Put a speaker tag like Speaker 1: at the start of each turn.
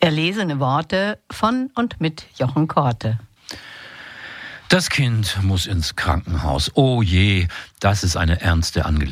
Speaker 1: Erlesene Worte von und mit Jochen Korte.
Speaker 2: Das Kind muss ins Krankenhaus. Oh je, das ist eine ernste Angelegenheit.